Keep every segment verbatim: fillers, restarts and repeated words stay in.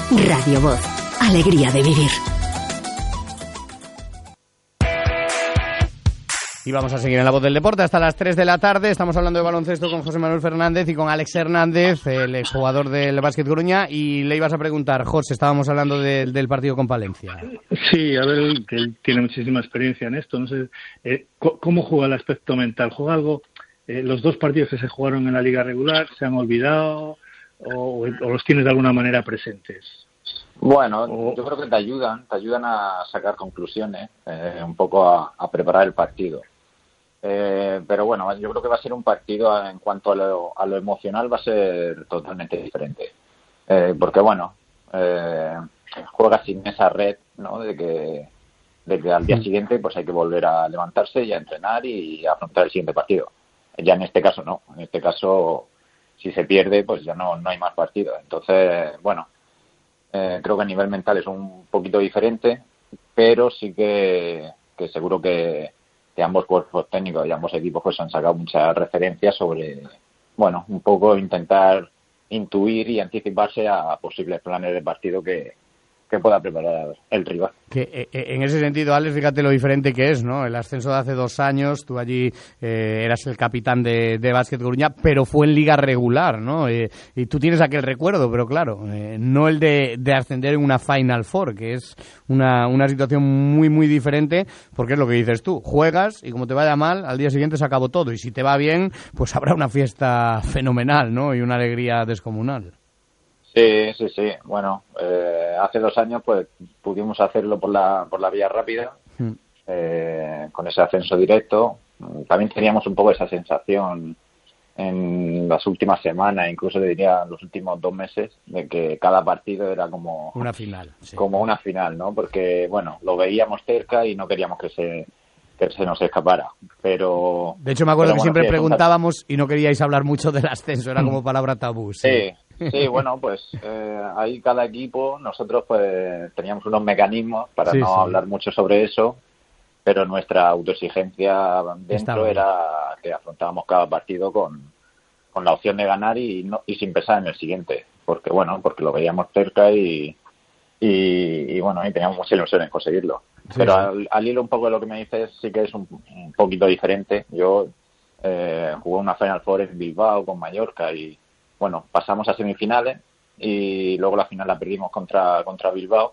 Radio Voz. Alegría de vivir. Y vamos a seguir en La Voz del Deporte hasta las tres de la tarde. Estamos hablando de baloncesto con José Manuel Fernández y con Alex Hernández, el exjugador del Básquet Coruña. Y le ibas a preguntar, José, estábamos hablando de, del partido con Palencia. Sí, a ver, que él tiene muchísima experiencia en esto. No sé, eh, ¿cómo juega el aspecto mental? ¿Juega algo? Eh, ¿Los dos partidos que se jugaron en la liga regular se han olvidado o, o los tienes de alguna manera presentes? Bueno, o... yo creo que te ayudan, te ayudan a sacar conclusiones, eh, un poco a, a preparar el partido. Eh, pero bueno, yo creo que va a ser un partido en cuanto a lo, a lo emocional va a ser totalmente diferente. Eh, porque bueno, eh, juega sin esa red, ¿no? De que, de que al día siguiente pues hay que volver a levantarse y a entrenar y a afrontar el siguiente partido. Ya en este caso no, en este caso si se pierde pues ya no, no hay más partido. Entonces, bueno, eh, creo que a nivel mental es un poquito diferente, pero sí que, que seguro que que ambos cuerpos técnicos y ambos equipos pues han sacado muchas referencias sobre, bueno, un poco intentar intuir y anticiparse a posibles planes de partido que, que pueda preparar el rival. Que eh, en ese sentido, Alex, fíjate lo diferente que es, ¿no? El ascenso de hace dos años, tú allí eh, eras el capitán de, de Básquet Coruña, pero fue en liga regular, ¿no? Eh, y tú tienes aquel recuerdo, pero claro, eh, no el de, de ascender en una Final Four, que es una, una situación muy, muy diferente, porque es lo que dices tú, juegas y como te vaya mal, al día siguiente se acabó todo, y si te va bien, pues habrá una fiesta fenomenal, ¿no? Y una alegría descomunal. Sí, sí, sí. Bueno, eh, hace dos años pues pudimos hacerlo por la por la vía rápida, mm. eh, con ese ascenso directo. También teníamos un poco esa sensación en las últimas semanas, incluso diría los últimos dos meses, de que cada partido era como una final, sí. como una final, ¿no? Porque bueno, lo veíamos cerca y no queríamos que se que se nos escapara, pero... De hecho, me acuerdo que bueno, siempre sí, preguntábamos y no queríais hablar mucho del ascenso, era como palabra tabú. Sí, sí, sí bueno, pues eh, ahí cada equipo, nosotros pues teníamos unos mecanismos para sí, no sí. hablar mucho sobre eso, pero nuestra autoexigencia dentro Estaba. era que afrontábamos cada partido con, con la opción de ganar y, no, y sin pensar en el siguiente, porque bueno, porque lo veíamos cerca y, y, y bueno, y teníamos mucha ilusión en conseguirlo. Sí, pero sí. Al, al hilo un poco de lo que me dices, sí que es un, un poquito diferente. Yo eh, jugué una Final Four en Bilbao con Mallorca y, bueno, pasamos a semifinales y luego la final la perdimos contra contra Bilbao.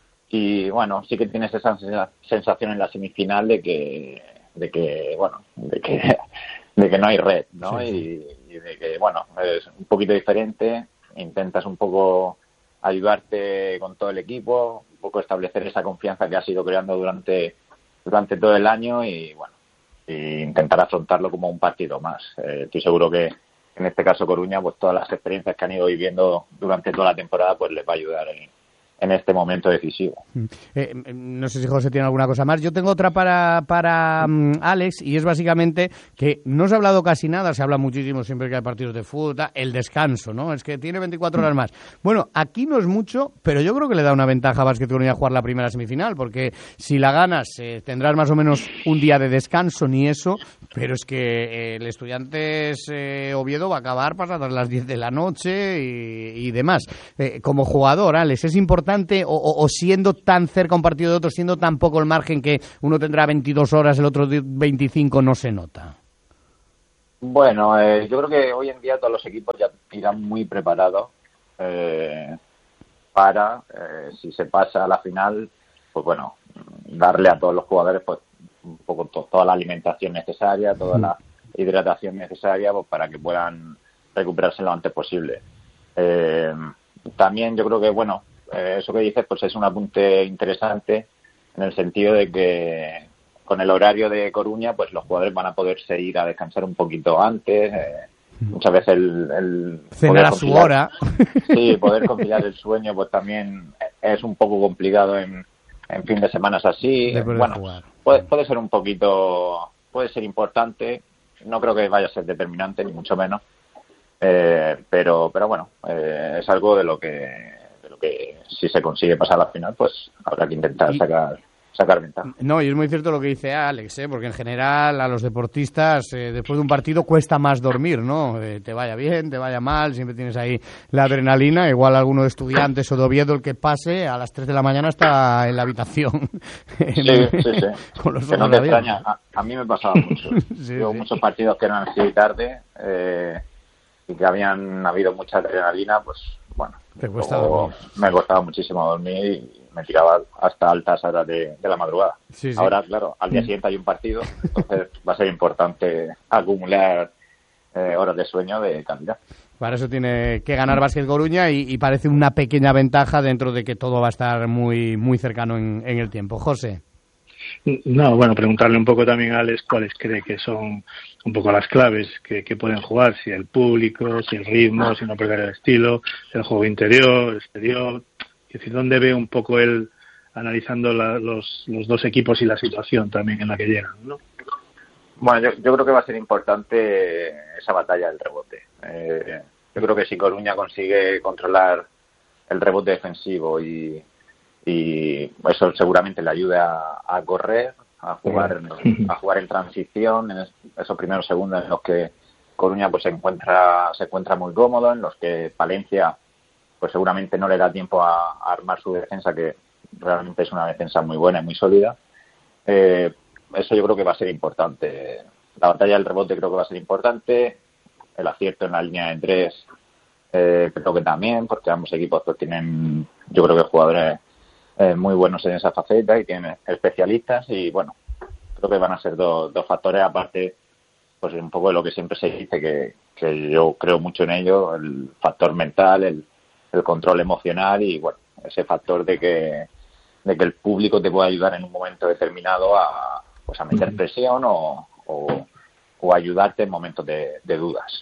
Y, bueno, sí que tienes esa sensación en la semifinal de que, de que bueno, de que, de que no hay red, ¿no? Sí. Y, y de que, bueno, es un poquito diferente. Intentas un poco ayudarte con todo el equipo, un poco establecer esa confianza que has ido creando durante durante todo el año y bueno, y intentar afrontarlo como un partido más. Eh, estoy seguro que en este caso Coruña, pues todas las experiencias que han ido viviendo durante toda la temporada, pues les va a ayudar en, en este momento decisivo. Eh, no sé si José tiene alguna cosa más. Yo tengo otra para, para um, Alex, y es básicamente que no se ha hablado casi nada, se habla muchísimo siempre que hay partidos de fútbol, el descanso, ¿no? Es que tiene veinticuatro horas más. Bueno, aquí no es mucho, pero yo creo que le da una ventaja a Básquet Coruña jugar la primera semifinal, porque si la ganas eh, tendrás más o menos un día de descanso, ni eso, pero es que eh, el Estudiantes eh, Oviedo va a acabar pasadas las diez de la noche y, y demás. Eh, como jugador, Alex, es importante O, o, o siendo tan cerca un partido de otro, siendo tan poco el margen que uno tendrá veintidós horas, el otro veinticinco, no se nota? Bueno, eh, yo creo que hoy en día todos los equipos ya irán muy preparados eh, para, eh, si se pasa a la final, pues bueno, darle a todos los jugadores pues un poco to- toda la alimentación necesaria, toda la hidratación necesaria pues, para que puedan recuperarse lo antes posible. Eh, también yo creo que, bueno, Eh, eso que dices pues es un apunte interesante en el sentido de que con el horario de Coruña pues los jugadores van a poderse ir a descansar un poquito antes, eh, muchas veces el, el cenar a su hora, sí, poder conciliar el sueño pues también es un poco complicado en, en fin de semanas así. Bueno, puede, puede ser un poquito, puede ser importante, no creo que vaya a ser determinante ni mucho menos, eh, pero pero bueno, eh, es algo de lo que que si se consigue pasar a la final, pues habrá que intentar sacar sacar ventaja. No, y es muy cierto lo que dice Alex, ¿eh? Porque en general a los deportistas eh, después de un partido cuesta más dormir, ¿no? Eh, te vaya bien, te vaya mal, siempre tienes ahí la adrenalina. Igual alguno de estudiantes o de Oviedo, el que pase, a las tres de la mañana está en la habitación. Sí, sí, sí. Con los que no ojos te abiertos. extraña. A, a mí me pasaba mucho. Sí, Yo sí. muchos partidos que eran así tarde eh, y que habían habido mucha adrenalina, pues bueno, Te cuesta luego dormir. me costaba muchísimo dormir y me tiraba hasta altas horas de, de la madrugada. Sí, sí. Ahora, claro, al día siguiente hay un partido, entonces va a ser importante acumular eh, horas de sueño de calidad. Para eso tiene que ganar Básquet Coruña y, y parece una pequeña ventaja dentro de que todo va a estar muy muy cercano en, en el tiempo. José. No, bueno, preguntarle un poco también a Alex cuáles cree que son un poco las claves que, que pueden jugar, si el público, si el ritmo, si no perder el estilo, el juego interior, exterior, es decir, dónde ve un poco él analizando la, los, los dos equipos y la situación también en la que llegan, ¿no? Bueno, yo, yo creo que va a ser importante esa batalla del rebote. Eh, yo creo que si Coruña consigue controlar el rebote defensivo y, y eso seguramente le ayuda a, a correr, a jugar, a jugar en transición, en esos primeros segundos en los que Coruña pues se encuentra se encuentra muy cómodo, en los que Palencia pues seguramente no le da tiempo a, a armar su defensa, que realmente es una defensa muy buena y muy sólida. Eh, eso yo creo que va a ser importante. La batalla del rebote creo que va a ser importante. El acierto en la línea de tres eh, creo que también, porque ambos equipos pues tienen, yo creo que jugadores eh, muy buenos en esa faceta y tienen especialistas y bueno, creo que van a ser dos, dos factores aparte, pues un poco de lo que siempre se dice, que, que yo creo mucho en ello, el factor mental, el, el control emocional y bueno, ese factor de que de que el público te pueda ayudar en un momento determinado a pues a meter presión o, o, o ayudarte en momentos de, de dudas.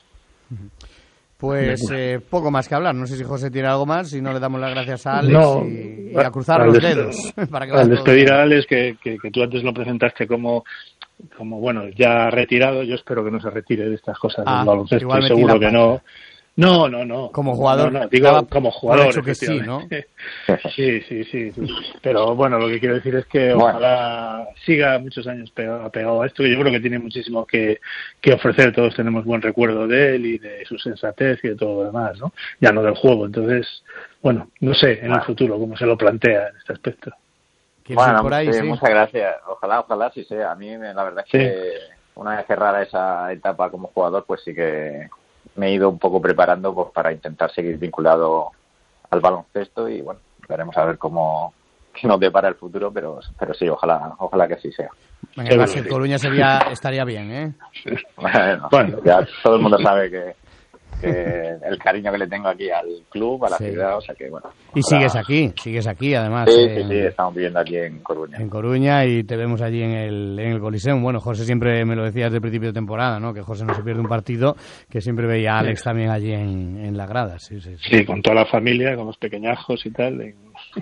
Pues eh, poco más que hablar. No sé si José tiene algo más, si no le damos las gracias a Alex No, y, y a cruzar al los des- dedos. Para que vaya Al todo despedir bien. a Alex, que, que, que tú antes lo presentaste como, como, bueno, ya retirado, yo espero que no se retire de estas cosas Ah, del baloncesto, igual y metí seguro la que pata. no. No, no, no. Como jugador, No, no, digo daba como por jugador, hecho que sí, ¿no? efectivamente. Sí, sí, sí, sí. Pero bueno, lo que quiero decir es que Bueno. ojalá siga muchos años pegado, pegado a esto, que yo creo que tiene muchísimo que, que ofrecer. Todos tenemos buen recuerdo de él y de su sensatez y de todo lo demás, ¿no? Ya no del juego. Entonces, bueno, no sé en el Bueno. futuro cómo se lo plantea en este aspecto. ¿Quieres ir Bueno, por ahí? sí, Sí. muchas gracias. Ojalá, ojalá sí sea. A mí me- la verdad es Sí. que una vez cerrada esa etapa como jugador, pues sí que me he ido un poco preparando pues, para intentar seguir vinculado al baloncesto y bueno, veremos a ver cómo qué nos depara el futuro, pero pero sí, ojalá ojalá que así sea. Venga, el Seguro, Básquet sí. Coruña sería, estaría bien, ¿eh? Bueno, Bueno. ya todo el mundo sabe que, que el cariño que le tengo aquí al club, a la Sí. ciudad, o sea que bueno. Y ojalá- sigues aquí, sigues aquí además. Sí, eh, sí, sí, estamos viviendo aquí en Coruña. En Coruña y te vemos allí en el, en el Coliseum. Bueno, José siempre me lo decía desde el principio de temporada, ¿no? Que José no se pierde un partido, que siempre veía a Alex también allí en, en la grada. Sí, sí, sí. Sí, con toda la familia, con los pequeñajos y tal. y-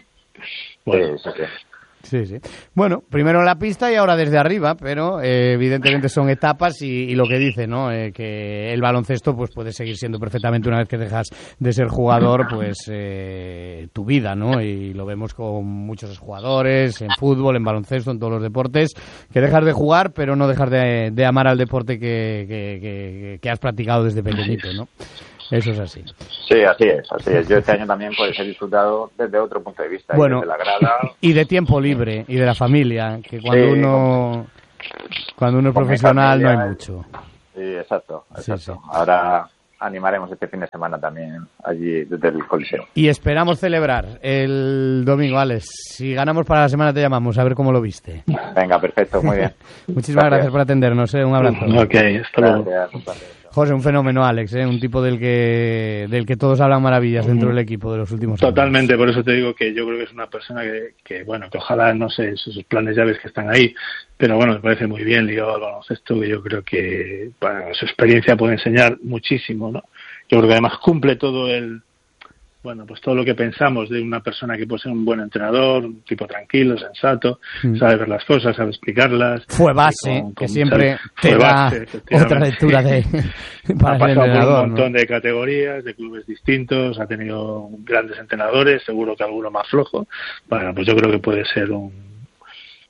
Bueno, Sí, sí, sí. Sí, sí. Bueno, primero en la pista y ahora desde arriba, pero eh, evidentemente son etapas y, y lo que dice, ¿no? Eh, que el baloncesto pues puede seguir siendo perfectamente una vez que dejas de ser jugador, pues eh, tu vida, ¿no? Y lo vemos con muchos jugadores en fútbol, en baloncesto, en todos los deportes, que dejas de jugar, pero no dejas de, de amar al deporte que, que, que, que has practicado desde pequeñito, ¿no? Eso es así. Sí, así es, así es. Yo este año también pues he disfrutado desde otro punto de vista, Bueno, desde la grada. y de tiempo libre y de la familia, que cuando Sí, uno cuando uno es con mi profesional no familia, hay mucho. Sí, exacto, Sí, exacto. sí. Ahora animaremos este fin de semana también allí desde el Coliseo. Y esperamos celebrar el domingo, Alex. Si ganamos para la semana te llamamos, a ver cómo lo viste. Venga, perfecto, muy bien. Muchísimas gracias, por atendernos, ¿eh? Un abrazo. ok, hasta luego. Gracias, un placer. José, un fenómeno, Alex, ¿eh? Un tipo del que del que todos hablan maravillas dentro del equipo de los últimos años. Totalmente, por eso te digo que yo creo que es una persona que, que bueno, que ojalá, no sé, sus planes ya ves que están ahí, pero bueno, me parece muy bien ligado al baloncesto, que yo creo que para su experiencia puede enseñar muchísimo, ¿no? Yo creo que además cumple todo el, bueno, pues todo lo que pensamos de una persona que puede ser un buen entrenador, un tipo tranquilo, sensato, Mm. sabe ver las cosas, sabe explicarlas. Fue base, y con- que con- siempre fue te da base, efectivamente. otra lectura de para Ha el pasado por un entrenador, montón ¿no? de categorías, de clubes distintos, ha tenido grandes entrenadores, seguro que alguno más flojo. Bueno, pues yo creo que puede ser un,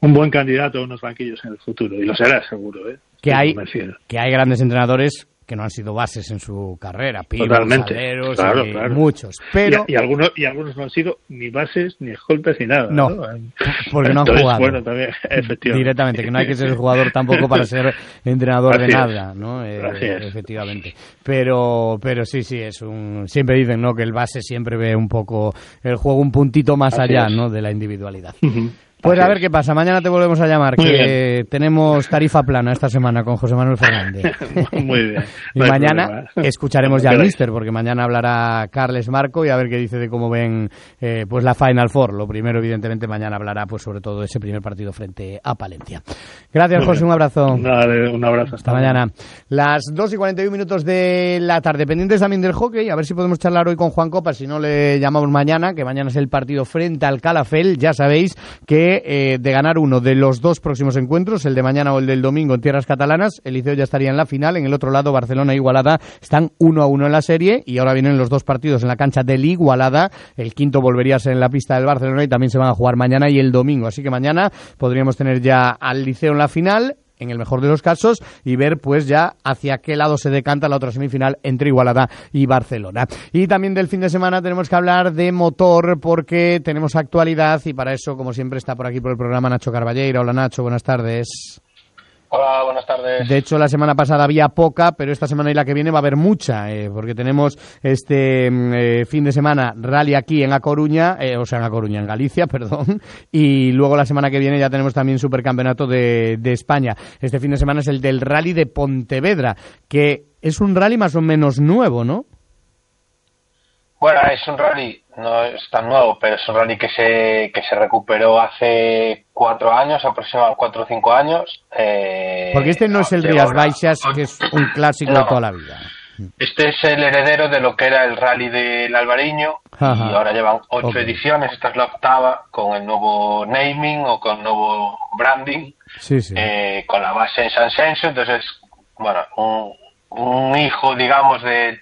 un buen candidato a unos banquillos en el futuro, y lo será seguro, ¿eh? Que hay, que hay grandes entrenadores que no han sido bases en su carrera, Pino, Saderos, claro, y claro. muchos, pero y, y algunos y algunos no han sido ni bases, ni escoltas, ni nada, no, ¿no? porque no han Entonces, jugado. Bueno, también, efectivamente. Directamente, que no hay que ser jugador tampoco para ser entrenador Así de es. nada, ¿no? Eh, efectivamente. Pero, pero sí, sí, es un. Siempre dicen, ¿no? Que el base siempre ve un poco el juego un puntito más Así allá, es. ¿no? De la individualidad. Uh-huh. Pues a ver qué pasa, mañana te volvemos a llamar, Muy que bien. tenemos tarifa plana esta semana con José Manuel Fernández. Muy bien. Y no mañana problema. escucharemos ya al míster, porque mañana hablará Carles Marco y a ver qué dice de cómo ven eh, pues la Final Four. Lo primero, evidentemente, mañana hablará pues sobre todo de ese primer partido frente a Palencia. Gracias, Muy José, bien. un abrazo. Dale, un abrazo. Hasta, hasta mañana. Las dos y cuarenta y uno minutos de la tarde, pendientes también del hockey, a ver si podemos charlar hoy con Juan Copa, si no le llamamos mañana, que mañana es el partido frente al Calafell. Ya sabéis que Eh, de ganar uno de los dos próximos encuentros, el de mañana o el del domingo en tierras catalanas, el Liceo ya estaría en la final. En el otro lado, Barcelona e Igualada están uno a uno en la serie y ahora vienen los dos partidos en la cancha del Igualada. El quinto volvería a ser en la pista del Barcelona y también se van a jugar mañana y el domingo. Así que mañana podríamos tener ya al Liceo en la final, en el mejor de los casos, y ver pues ya hacia qué lado se decanta la otra semifinal entre Igualada y Barcelona. Y también del fin de semana tenemos que hablar de motor porque tenemos actualidad y para eso, como siempre, está por aquí por el programa Nacho Carballeira. Hola Nacho, buenas tardes. Hola, buenas tardes. De hecho, la semana pasada había poca, pero esta semana y la que viene va a haber mucha, eh, porque tenemos este eh, fin de semana rally aquí en A Coruña, eh, o sea, en A Coruña, en Galicia, perdón, y luego la semana que viene ya tenemos también Supercampeonato de, de España. Este fin de semana es el del rally de Pontevedra, que es un rally más o menos nuevo, ¿no? Bueno, es un rally, no es tan nuevo, pero es un rally que se que se recuperó hace cuatro años, aproximadamente cuatro o cinco años. Eh, Porque este no, no es el Rías Baixas, que es un clásico no, de toda la vida. Este es el heredero de lo que era el rally del Albariño. Ajá. Y ahora llevan ocho okay. ediciones, esta es la octava, con el nuevo naming o con el nuevo branding, sí, sí. Eh, con la base en San Senso. Entonces, bueno, un, un hijo, digamos, de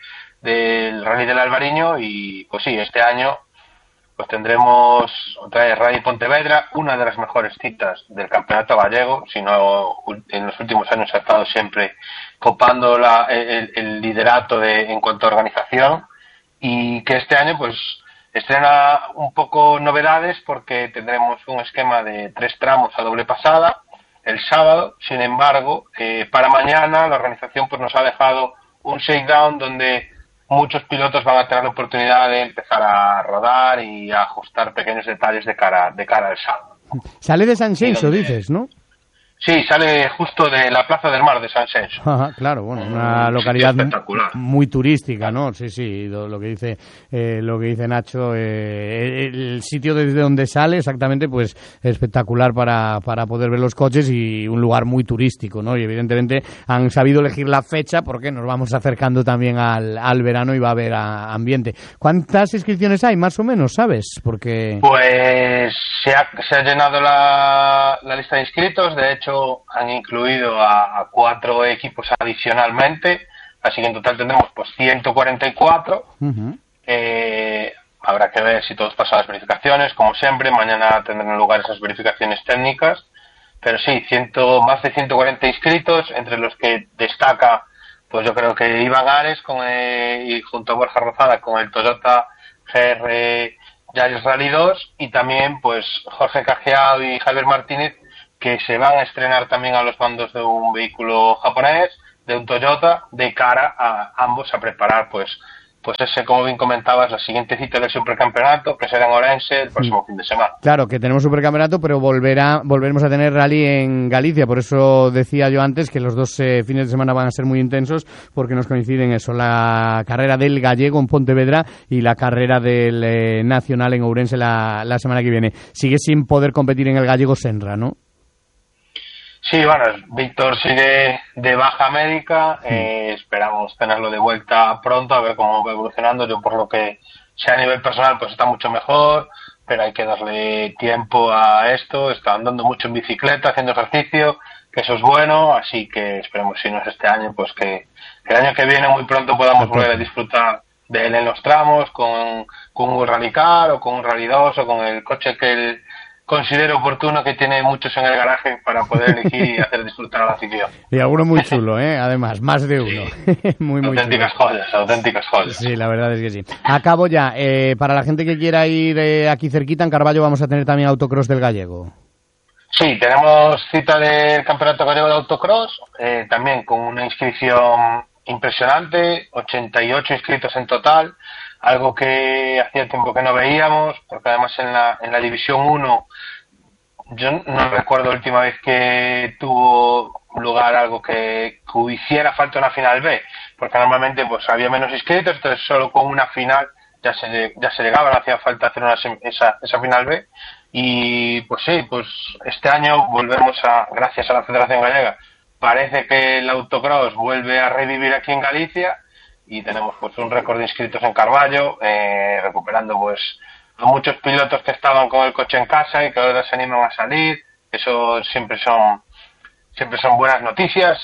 del Rally del Albariño y pues sí, este año pues tendremos otra vez Rally Pontevedra, una de las mejores citas del campeonato gallego, si no en los últimos años ha estado siempre copando la, el, el liderato de, en cuanto a organización y que este año pues estrena un poco novedades porque tendremos un esquema de tres tramos a doble pasada el sábado. Sin embargo, eh, para mañana la organización pues nos ha dejado un shakedown donde muchos pilotos van a tener la oportunidad de empezar a rodar y a ajustar pequeños detalles de cara de cara al sábado. Sale de San Senso, dices, ¿no? Sí, sale justo de la Plaza del Mar de San Senso. Ajá, claro, bueno, una un localidad muy turística, ¿no? Sí, sí, lo, lo que dice eh, lo que dice Nacho, eh, el sitio desde donde sale exactamente, pues espectacular para, para poder ver los coches y un lugar muy turístico, ¿no? Y evidentemente han sabido elegir la fecha porque nos vamos acercando también al, al verano y va a haber a, ambiente. ¿Cuántas inscripciones hay, más o menos, sabes? Porque pues se ha, se ha llenado la, la lista de inscritos, de hecho han incluido a, a cuatro equipos adicionalmente, así que en total tendremos pues ciento cuarenta y cuatro. Uh-huh. Eh, habrá que ver si todos pasan las verificaciones, como siempre, mañana tendrán lugar esas verificaciones técnicas, pero sí, ciento, más de ciento cuarenta inscritos, entre los que destaca, pues yo creo que Iván Ares con el, y junto a Borja Rozada con el Toyota G R Yaris Rally dos y también pues Jorge Cajeado y Javier Martínez, que se van a estrenar también a los mandos de un vehículo japonés, de un Toyota, de cara a ambos a preparar, pues, pues ese, como bien comentabas, la siguiente cita del Supercampeonato, que será en Orense el próximo sí. fin de semana. Claro, que tenemos Supercampeonato, pero volverá, volveremos a tener rally en Galicia, por eso decía yo antes que los dos eh, fines de semana van a ser muy intensos, porque nos coinciden eso, la carrera del Gallego en Pontevedra y la carrera del eh, Nacional en Ourense la, la semana que viene. Sigue sin poder competir en el Gallego Senra, ¿no? Sí, bueno, Víctor sigue de baja médica, eh, esperamos tenerlo de vuelta pronto, a ver cómo va evolucionando. Yo por lo que sea a nivel personal pues está mucho mejor, pero hay que darle tiempo a esto, está andando mucho en bicicleta, haciendo ejercicio, que eso es bueno, así que esperemos, si no es este año, pues que, que el año que viene muy pronto podamos volver a disfrutar de él en los tramos, con, con un Rally Car o con un Rally dos o con el coche que él considero oportuno, que tiene muchos en el garaje para poder elegir y hacer disfrutar a la afición. Y alguno muy chulo, ¿eh? Además, más de uno. Sí. muy, muy auténticas chulo. joyas, auténticas joyas. Sí, la verdad es que sí. Acabo ya. Eh, para la gente que quiera ir eh, aquí cerquita, en Carballo, vamos a tener también autocross del Gallego. Sí, tenemos cita del Campeonato Gallego de Autocross, eh, también con una inscripción impresionante, ochenta y ocho inscritos en total, algo que hacía tiempo que no veíamos, porque además en la, en la División uno yo no recuerdo la última vez que tuvo lugar algo que, que hiciera falta una final B, porque normalmente pues había menos inscritos, entonces solo con una final ya se, ya se llegaba, no hacía falta hacer una, esa, esa final B. Y pues sí, pues este año volvemos a, gracias a la Federación Gallega, parece que el autocross vuelve a revivir aquí en Galicia y tenemos pues un récord de inscritos en Carballo, eh, recuperando pues a muchos pilotos que estaban con el coche en casa y que ahora se animan a salir. Eso siempre son siempre son buenas noticias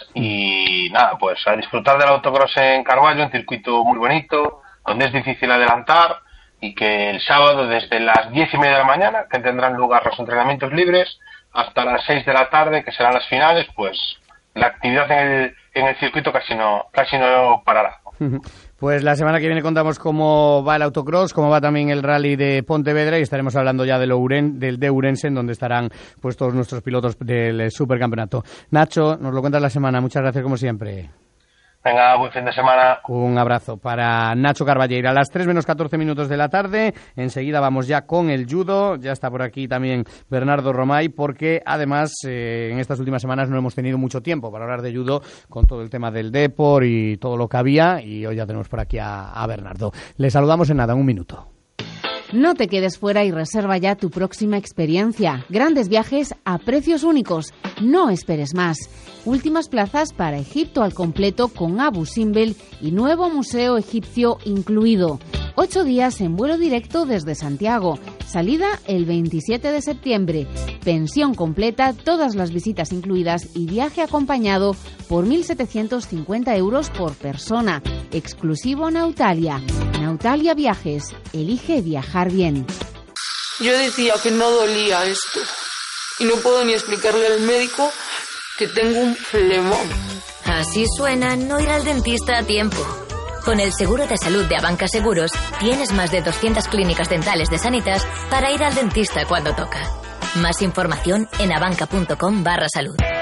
y nada, pues a disfrutar del autocross en Carballo, un circuito muy bonito, donde es difícil adelantar, y que el sábado desde las diez y media de la mañana, que tendrán lugar los entrenamientos libres, hasta las seis de la tarde, que serán las finales, pues la actividad en el, en el circuito casi no, casi no parará. Pues la semana que viene contamos cómo va el autocross, cómo va también el rally de Pontevedra y estaremos hablando ya de lo Uren, del de Ourense, en donde estarán pues todos nuestros pilotos del supercampeonato. Nacho, nos lo cuentas la semana. Muchas gracias como siempre. Venga, buen fin de semana. Un abrazo para Nacho Carballeira. A las tres menos catorce minutos de la tarde, enseguida vamos ya con el judo. Ya está por aquí también Bernardo Romay, porque además eh, en estas últimas semanas no hemos tenido mucho tiempo para hablar de judo con todo el tema del Depor y todo lo que había, y hoy ya tenemos por aquí a, a Bernardo. Le saludamos en nada, en un minuto. No te quedes fuera y reserva ya tu próxima experiencia. Grandes viajes a precios únicos. No esperes más. Últimas plazas para Egipto al completo con Abu Simbel y nuevo museo egipcio incluido. Ocho días en vuelo directo desde Santiago. Salida el veintisiete de septiembre. Pensión completa, todas las visitas incluidas y viaje acompañado por mil setecientos cincuenta euros por persona. Exclusivo Nautalia. Nautalia Viajes. Elige viajar bien. Yo decía que no dolía esto. Y no puedo ni explicarle al médico que tengo un flemón. Así suena no ir al dentista a tiempo. Con el seguro de salud de Abanca Seguros, tienes más de doscientas clínicas dentales de Sanitas para ir al dentista cuando toca. Más información en abanca punto com barra salud.